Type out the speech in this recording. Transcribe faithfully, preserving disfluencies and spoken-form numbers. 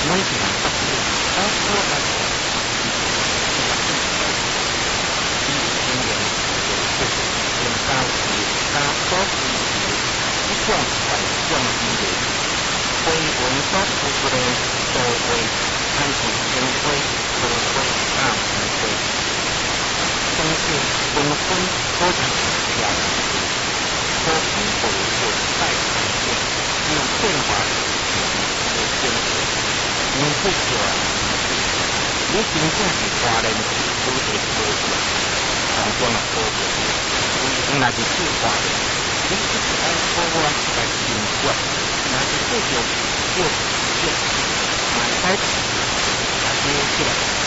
拢是人发现，当初来讲，伊经验就是用高级、加高级一种环境语言，为文所付出的社会产生社会社会大社会，相信本身可以调整，可以保持在环境有变化的生活。你不喜欢，你真正是华人都会多点，常常也多点。你若是去华人，你就是爱好我来生活，若是继续就就买开始，啊，接起来。